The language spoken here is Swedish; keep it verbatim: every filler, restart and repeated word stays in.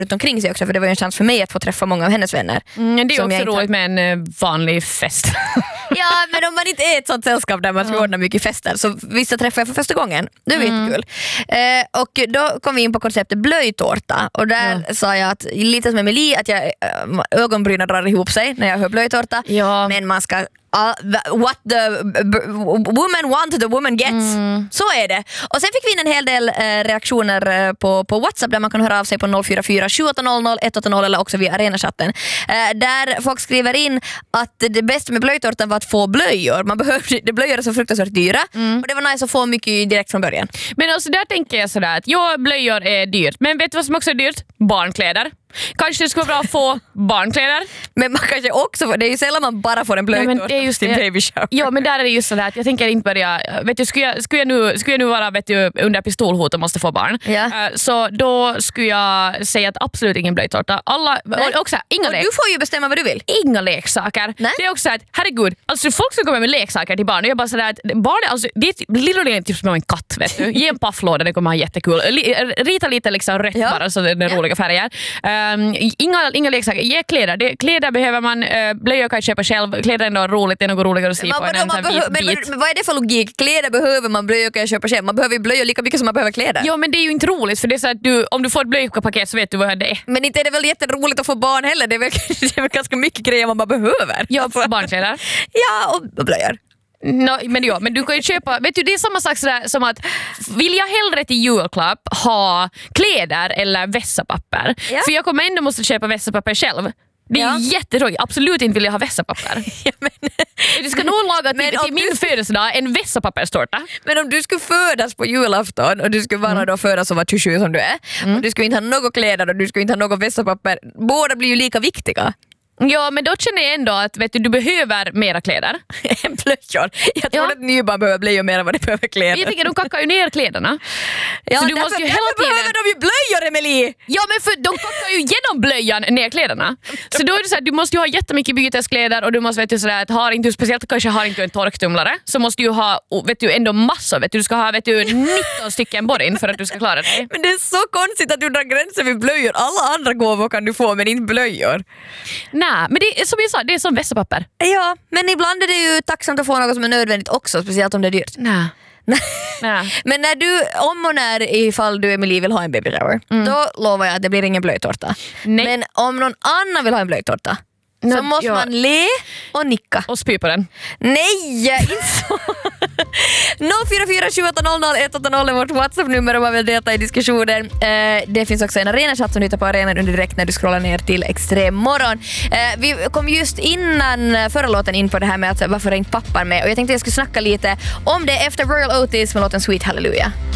runt omkring sig också, för det var ju en chans för mig att få träffa många av hennes vänner. Mm, det är också inte... roligt med en uh, vanlig fest. Ja, men om man inte är ett sånt sällskap där man ska ordna mycket fester, så vissa träffar jag för första gången. Det var mm. jättekul. Eh, och då kom vi in på konceptet blöjtårta, och där ja. sa jag att lite som Emily, att jag, äh, ögonbrynen drar ihop sig när jag hör blöjtårta, ja. men man ska Uh, what the b- woman want, the woman gets. Mm. Så är det. Och sen fick vi in en hel del uh, reaktioner uh, på, på WhatsApp, där man kan höra av sig på noll fyra fyra sju åtta noll noll ett åtta noll eller också via arenachatten. Uh, där folk skriver in att det bästa med blöjtårtan var att få blöjor. Man behövde, det blöjor är så fruktansvärt dyra, mm. och det var nice att få mycket direkt från början. Men alltså där tänker jag sådär att ja, blöjor är dyrt, men vet du vad som också är dyrt? Barnkläder. Kanske det skulle vara bra att få barnkläder. Men man kanske också får, det är ju sällan man bara får en blöjtårta till sin baby shower. Ja, men där är det just sådär att jag tänker inte börja, vet du, skulle jag, skulle jag, nu, skulle jag nu vara vet du, under pistolhot och måste få barn, ja. uh, så då skulle jag säga att absolut ingen blöjtårta. Alla, och också, inga och du får ju bestämma vad du vill. Inga leksaker. Nej. Det är också att, herregud, alltså folk som kommer med leksaker till barn, och jag bara sådär att barn, alltså, det är literally typ som en katt, vet du. Ge en pafflåda, det kommer ha jättekul. Rita lite liksom rött ja. bara, så det är ja. roliga färger. Um, inga Inga leksaker, ge kläder. Det, kläder behöver man, äh, blöjor kan köpa själv. Kläder är ändå roligt, det är något roligare att se man, på än en sån behö- vit men, bit. men vad är det för logik? Kläder behöver man, blöjor kan jag köpa själv. Man behöver blöjor lika mycket som man behöver kläder. Ja, men det är ju inte roligt, för det är så att du, om du får ett blöjpaket så vet du vad det är. Men inte är det väl jätteroligt att få barn heller? Det är väl, det är väl ganska mycket grejer man bara behöver. Ja, barnkläder. Ja, och blöjor. No, men, ja, men du kan ju köpa, vet du, det är samma sak sådär, som att vill jag hellre till julklapp ha kläder eller vässapapper? Ja. För jag kommer ändå måste köpa vässapapper själv. Det är ja. jättetråkigt. Absolut inte vill jag ha vässapapper. Ja, men... Du ska nog laga till, till min du... födelsedag en vässapapperstårta. Men om du skulle födas på julafton och du skulle vara mm. då födas och vara tjugosju som du är, mm. och du skulle inte ha något kläder och du skulle inte ha något vässapapper, båda blir ju lika viktiga. Ja, men då känner jag ändå att vet du, du behöver mera kläder. En blöjor. Jag tror ja. att nybarn behöver blöjor mer än vad de behöver kläder. Jag tycker de kackar ju ner kläderna. Ja, så du därför, måste ju därför hela tiden... behöver de ju blöjor, Emily! Ja, men för de kackar ju genom blöjan ner kläderna. Så då är det så här, du måste ju ha jättemycket byteskläder, och du måste vet du, sådär, att har inte, speciellt kanske har inte en torktumlare, så måste du ha vet du, ändå massor. Vet du, du ska ha vet du, nitton stycken borin för att du ska klara dig. Men det är så konstigt att du drar gränser vid blöjor. Alla andra gåvor kan du få, men inte blöjor. Nej, men det är som jag sa, det är som vässapapper. Ja, men ibland är det ju tacksamt att få något som är nödvändigt också, speciellt om det är dyrt. Nej. Nej. Men när du, om och när ifall du Emily vill ha en baby shower, mm. då lovar jag att det blir ingen blöjtårta. Nej. Men om någon annan vill ha en blöjtårta, no, så måste ja. man le och nicka. Och spy på den. Nej, inte så. noll fyra fyra sju åtta noll noll ett åtta noll är vårt WhatsApp-nummer om man vill delta i diskussionen. Eh, det finns också en arenachatt som du hittar på arenan under direkt när du scrollar ner till Extrem morgon. Eh, vi kom just innan förra låten in på det här med att varför är inte pappan med, och jag tänkte jag skulle snacka lite om det efter Royal Otis med låten Sweet Hallelujah.